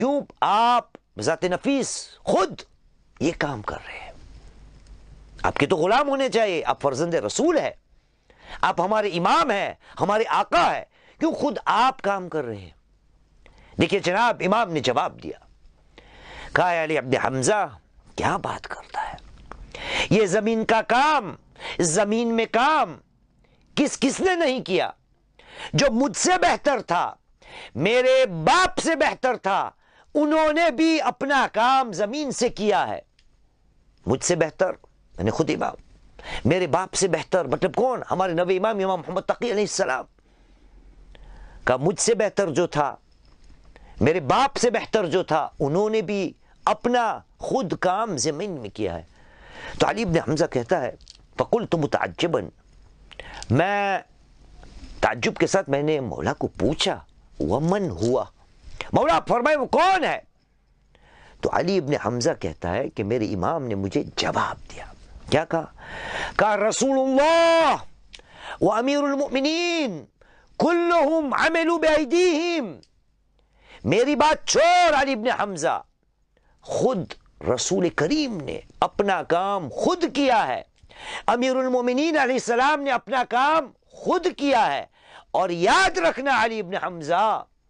کیوں آپ ذات نفیس خود یہ کام کر رہے ہیں؟ آپ کے تو غلام ہونے چاہیے، آپ فرزند رسول ہے، آپ ہمارے امام ہیں، ہمارے آقا ہے، کیوں خود آپ کام کر رہے ہیں؟ دیکھیے جناب امام نے جواب دیا، کہا علی ابن حمزہ کیا بات کرتا ہے، یہ زمین کا کام، زمین میں کام کس نے نہیں کیا؟ جو مجھ سے بہتر تھا، میرے باپ سے بہتر تھا، انہوں نے بھی اپنا کام زمین سے کیا ہے۔ مجھ سے بہتر یعنی خود امام، میرے باپ سے بہتر مطلب کون؟ ہمارے نبی امام محمد تقی علیہ السلام کا مجھ سے بہتر جو تھا، میرے باپ سے بہتر جو تھا، انہوں نے بھی اپنا خود کام زمین میں کیا ہے۔ تو علی ابن حمزہ کہتا ہے فقلت متعجبا، میں تعجب کے ساتھ میں نے مولا کو پوچھا ومن ہوا، مولا فرمائے وہ کون ہے؟ تو علی ابن حمزہ کہتا ہے کہ میرے امام نے مجھے جواب دیا، کیا کہا رسول اللہ و امیر المؤمنین کلہم عملوا بایدیہم۔ میری بات چھوڑ علی ابن حمزہ، خود رسول کریم نے اپنا کام خود کیا ہے، امیر المومنین علیہ السلام نے اپنا کام خود کیا ہے۔ اور یاد رکھنا علی ابن حمزہ،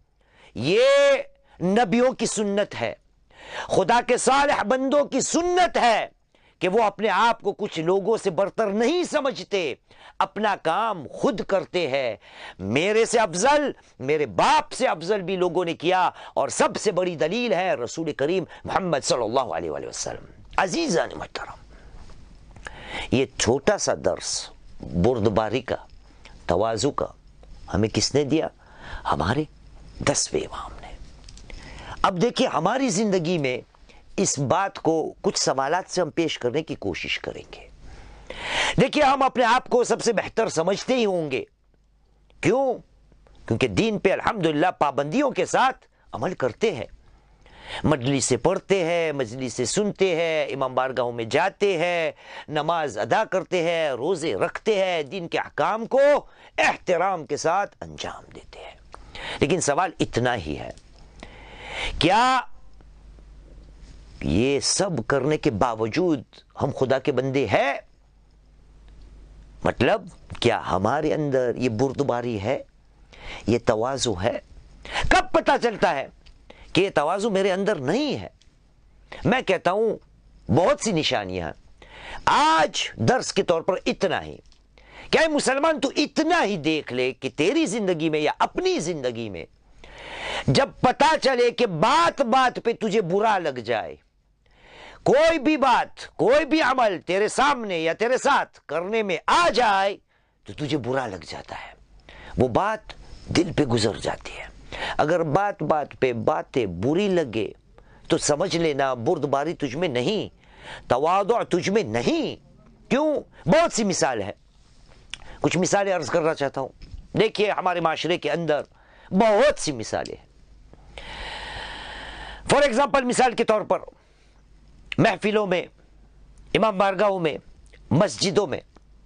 یہ نبیوں کی سنت ہے، خدا کے صالح بندوں کی سنت ہے کہ وہ اپنے آپ کو کچھ لوگوں سے برتر نہیں سمجھتے، اپنا کام خود کرتے ہیں۔ میرے سے افضل، میرے باپ سے افضل بھی لوگوں نے کیا، اور سب سے بڑی دلیل ہے رسول کریم محمد صلی اللہ علیہ وآلہ وسلم۔ عزیزان محترم، یہ چھوٹا سا درس بردباری کا، تواضع کا ہمیں کس نے دیا؟ ہمارے 10ویں امام نے۔ اب دیکھیے ہماری زندگی میں اس بات کو کچھ سوالات سے ہم پیش کرنے کی کوشش کریں گے۔ دیکھیے ہم اپنے آپ کو سب سے بہتر سمجھتے ہی ہوں گے، کیوں؟ کیونکہ دین پہ الحمدللہ پابندیوں کے ساتھ عمل کرتے ہیں، مجلس سے پڑھتے ہیں، مجلس سے سنتے ہیں، امام بارگاہوں میں جاتے ہیں، نماز ادا کرتے ہیں، روزے رکھتے ہیں، دین کے احکام کو احترام کے ساتھ انجام دیتے ہیں۔ لیکن سوال اتنا ہی ہے، کیا یہ سب کرنے کے باوجود ہم خدا کے بندے ہیں؟ مطلب کیا ہمارے اندر یہ بردباری ہے، یہ تواضع ہے؟ کب پتہ چلتا ہے کہ یہ تواضع میرے اندر نہیں ہے؟ میں کہتا ہوں بہت سی نشانیاں۔ آج درس کے طور پر اتنا ہی، کیا مسلمان تو اتنا ہی دیکھ لے کہ تیری زندگی میں یا اپنی زندگی میں جب پتہ چلے کہ بات بات پہ تجھے برا لگ جائے، کوئی بھی بات، کوئی بھی عمل تیرے سامنے یا تیرے ساتھ کرنے میں آ جائے تو تجھے برا لگ جاتا ہے، وہ بات دل پہ گزر جاتی ہے۔ اگر بات بات پہ باتیں بری لگے تو سمجھ لینا بردباری تجھ میں نہیں، تواضع تجھ میں نہیں۔ کیوں؟ بہت سی مثال ہے، کچھ مثالیں عرض کرنا چاہتا ہوں۔ دیکھیے ہمارے معاشرے کے اندر بہت سی مثالیں ہیں۔ فار ایگزامپل، مثال کے طور پر محفلوں میں، امام بارگاہوں میں، مسجدوں میں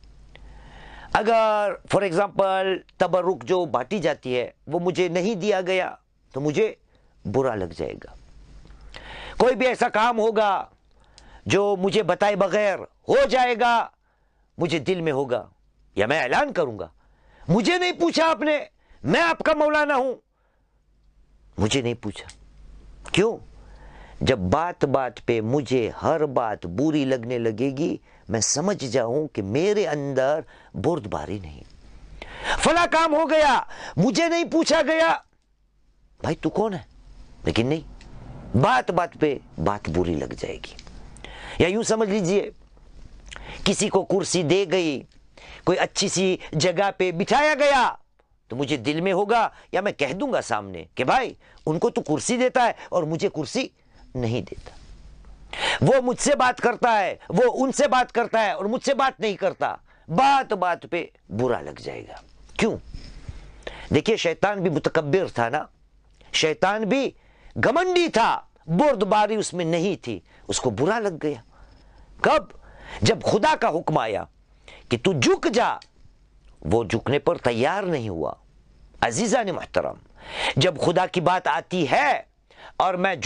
اگر فار ایگزامپل تبرک جو بانٹی جاتی ہے وہ مجھے نہیں دیا گیا تو مجھے برا لگ جائے گا۔ کوئی بھی ایسا کام ہوگا جو مجھے بتائے بغیر ہو جائے گا، مجھے دل میں ہوگا، یا میں اعلان کروں گا مجھے نہیں پوچھا آپ نے، میں آپ کا مولانا ہوں، مجھے نہیں پوچھا۔ کیوں؟ جب بات بات پہ مجھے ہر بات بری لگنے لگے گی، میں سمجھ جاؤں کہ میرے اندر بردباری نہیں۔ فلاں کام ہو گیا، مجھے نہیں پوچھا گیا، بھائی تو کون ہے؟ لیکن نہیں، بات بات پہ بات بری لگ جائے گی۔ یا یوں سمجھ لیجئے کسی کو کرسی دے گئی، کوئی اچھی سی جگہ پہ بٹھایا گیا تو مجھے دل میں ہوگا، یا میں کہہ دوں گا سامنے کہ بھائی ان کو تو کرسی دیتا ہے اور مجھے کرسی نہیں دیتا، وہ مجھ سے بات کرتا ہے، وہ ان سے بات کرتا ہے اور مجھ سے بات نہیں کرتا، بات بات پہ برا لگ جائے گا۔ کیوں؟ دیکھیے شیطان بھی متکبر تھا نا، شیطان بھی گھمنڈی تھا، بردباری اس میں نہیں تھی، اس کو برا لگ گیا۔ کب؟ جب خدا کا حکم آیا کہ تو جھک جا، وہ جھکنے پر تیار نہیں ہوا۔ عزیزان محترم، جب خدا کی بات آتی ہے اور میں